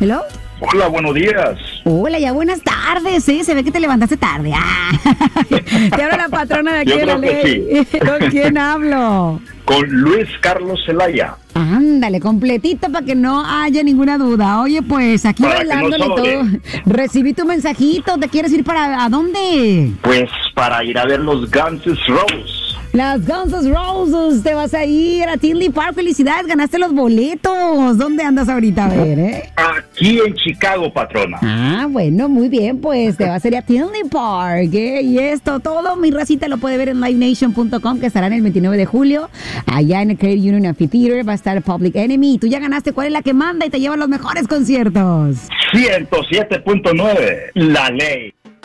Hello. Hola, buenos días. Hola, ya buenas tardes, ¿eh? Se ve que te levantaste tarde. Te habla la patrona de aquí de la ley. Sí. ¿Con quién hablo? Con Luis Carlos Zelaya. Ándale, completito para que no haya ninguna duda. Oye, pues aquí para bailándole no todo. Recibí tu mensajito. ¿Te quieres ir para a dónde? Pues para ir a ver los Guns N' Roses. Las Guns N' Roses, te vas a ir a Tinley Park. Felicidades, ganaste los boletos. ¿Dónde andas ahorita? A ver, Aquí en Chicago, patrona. Ah, bueno, muy bien, pues te vas a ir a Tinley Park, ¿eh? Y esto, todo mi racita lo puede ver en livenation.com, que estará en el 29 de julio. Allá en el Credit Union Amphitheater va a estar Public Enemy. Y tú ya ganaste, ¿cuál es la que manda y te lleva a los mejores conciertos? 107.9, La Ley.